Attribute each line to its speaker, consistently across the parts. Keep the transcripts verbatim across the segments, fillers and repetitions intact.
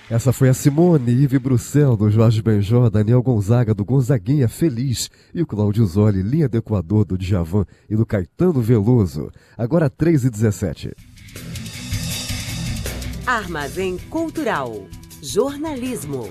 Speaker 1: Essa foi a Simone, Ive Bruxel, do Jorge Benjor, Daniel Gonzaga, do Gonzaguinha Feliz, e o Cláudio Zoli, Linha do Equador, do Djavan e do Caetano Veloso. Agora três e dezessete.
Speaker 2: Armazém Cultural. Jornalismo.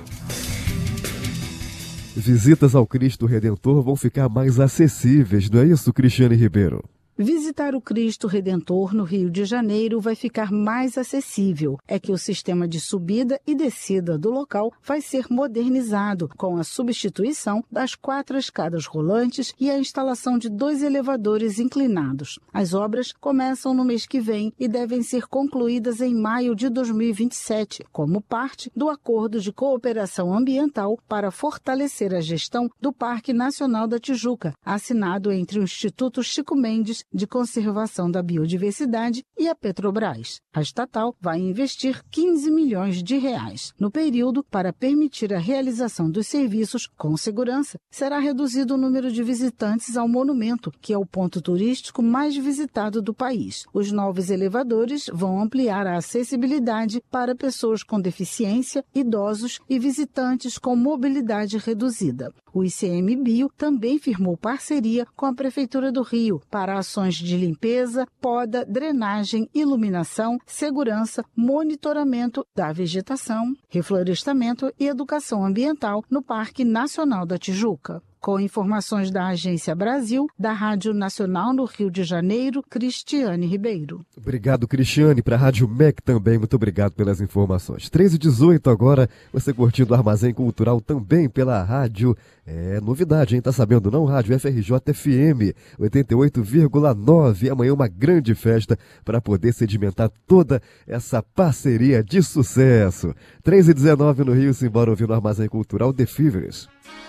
Speaker 1: Visitas ao Cristo Redentor vão ficar mais acessíveis, não é isso, Cristiane Ribeiro?
Speaker 3: Visitar o Cristo Redentor no Rio de Janeiro vai ficar mais acessível. É que o sistema de subida e descida do local vai ser modernizado, com a substituição das quatro escadas rolantes e a instalação de dois elevadores inclinados. As obras começam no mês que vem e devem ser concluídas em maio de dois mil e vinte e sete, como parte do Acordo de Cooperação Ambiental para fortalecer a gestão do Parque Nacional da Tijuca, assinado entre o Instituto Chico Mendes de Conservação da Biodiversidade e a Petrobras. A estatal vai investir quinze milhões de reais. No período, para permitir a realização dos serviços com segurança, será reduzido o número de visitantes ao monumento, que é o ponto turístico mais visitado do país. Os novos elevadores vão ampliar a acessibilidade para pessoas com deficiência, idosos e visitantes com mobilidade reduzida. O ICMBio também firmou parceria com a Prefeitura do Rio para ações de limpeza, poda, drenagem, iluminação, segurança, monitoramento da vegetação, reflorestamento e educação ambiental no Parque Nacional da Tijuca. Com informações da Agência Brasil, da Rádio Nacional no Rio de Janeiro, Cristiane Ribeiro.
Speaker 1: Obrigado, Cristiane. Para a Rádio M E C também, muito obrigado pelas informações. três e dezoito agora, você curtindo o Armazém Cultural também pela rádio. É novidade, hein? Tá sabendo não? Rádio F R J F M oitenta e oito vírgula nove. Amanhã uma grande festa para poder sedimentar toda essa parceria de sucesso. três e dezenove no Rio, simbora ouvindo o Armazém Cultural The Fevers.